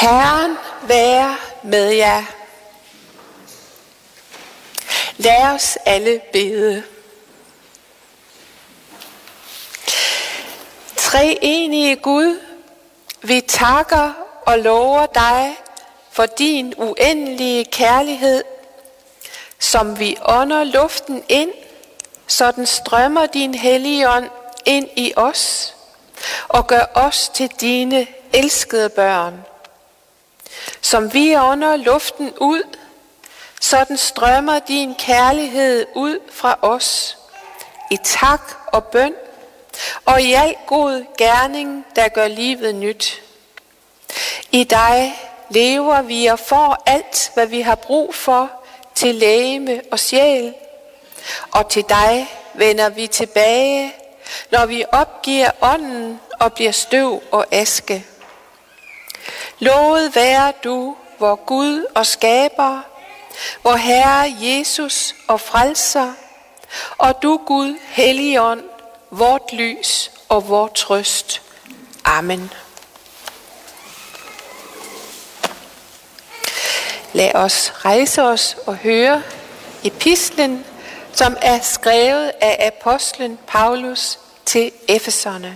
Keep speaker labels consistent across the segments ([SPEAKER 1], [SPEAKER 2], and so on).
[SPEAKER 1] Herren være med jer. Lad os alle bede. Treenige Gud, vi takker og lover dig for din uendelige kærlighed, som vi ånder luften ind, så den strømmer din hellige ånd ind i os og gør os til dine elskede børn. Som vi ånder luften ud, så den strømmer din kærlighed ud fra os i tak og bøn og i al god gerning, der gør livet nyt. I dig lever vi og får alt, hvad vi har brug for til legeme og sjæl. Og til dig vender vi tilbage, når vi opgiver ånden og bliver støv og aske. Lovet være du, vor Gud og skaber, vor Herre Jesus og frelser, og du Gud Helligånd, vort lys og vor trøst. Amen. Lad os rejse os og høre epistlen, som er skrevet af apostlen Paulus til Efeserne.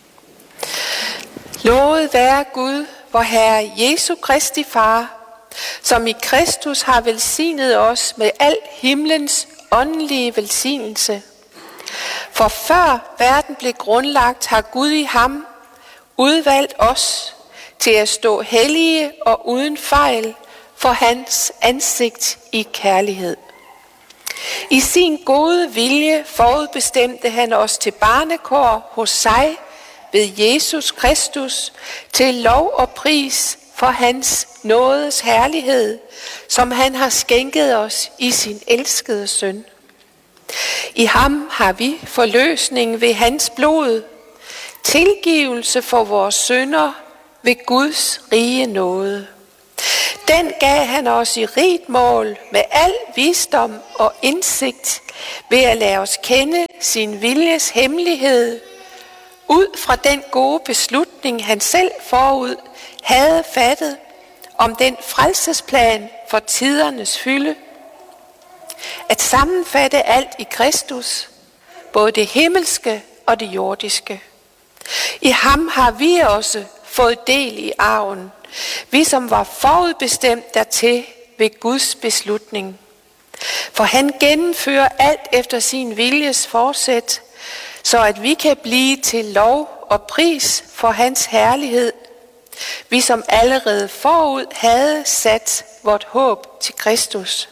[SPEAKER 1] Lovet være Gud, vor Herre Jesu Kristi Far, som i Kristus har velsignet os med al himlens åndelige velsignelse. For før verden blev grundlagt, har Gud i ham udvalgt os til at stå hellige og uden fejl for hans ansigt i kærlighed. I sin gode vilje forudbestemte han os til barnekår hos sig ved Jesus Kristus til lov og pris for hans nådes herlighed, som han har skænket os i sin elskede søn. I ham har vi forløsning ved hans blod, tilgivelse for vores synder ved Guds rige nåde. Den gav han os i rigt mål med al visdom og indsigt ved at lade os kende sin viljes hemmelighed, ud fra den gode beslutning, han selv forud havde fattet om den frelsesplan for tidernes fylde. At sammenfatte alt i Kristus, både det himmelske og det jordiske. I ham har vi også fået del i arven, vi som var forudbestemt dertil ved Guds beslutning. For han gennemfører alt efter sin viljes forsæt, så at vi kan blive til lov og pris for hans herlighed, vi som allerede forud havde sat vort håb til Kristus.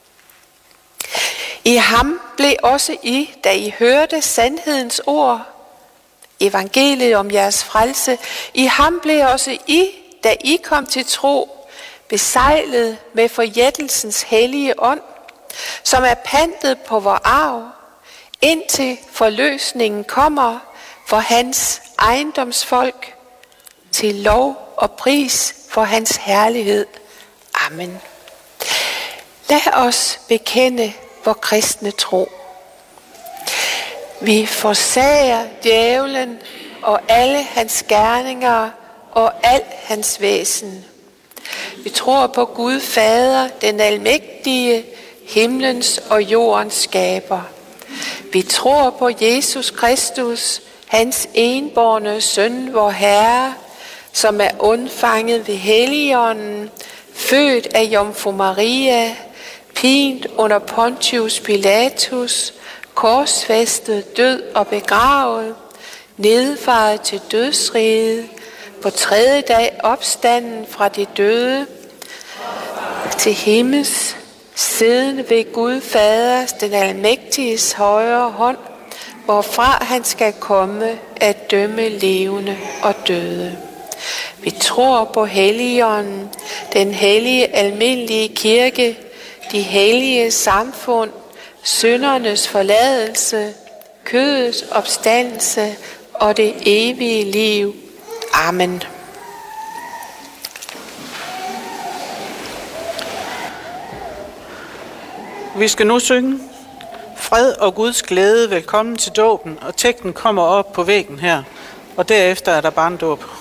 [SPEAKER 1] I ham blev også I, da I hørte sandhedens ord, evangeliet om jeres frelse, i ham blev også I, da I kom til tro, besejlet med forjættelsens hellige ånd, som er pantet på vor arv, indtil forløsningen kommer for hans ejendomsfolk, til lov og pris for hans herlighed. Amen. Lad os bekende vor kristne tro. Vi forsager djævlen og alle hans gerninger og al hans væsen. Vi tror på Gud Fader, den almægtige, himlens og jordens skaber. Vi tror på Jesus Kristus, hans enbårne søn, vor Herre, som er undfanget ved Helligånden, født af Jomfru Maria, pint under Pontius Pilatus, korsfæstet, død og begravet, nedfaret til dødsriget, på tredje dag opstanden fra de døde, til himmels, siddende ved Gud Faders, den almægtiges højre hånd, hvorfra han skal komme at dømme levende og døde. Vi tror på Helligånden, den hellige almindelige kirke, de hellige samfund, syndernes forladelse, kødets opstandelse og det evige liv. Amen.
[SPEAKER 2] Vi skal nu synge Fred og Guds glæde, velkommen til dåben, og teksten kommer op på væggen her, og derefter er der barndåb.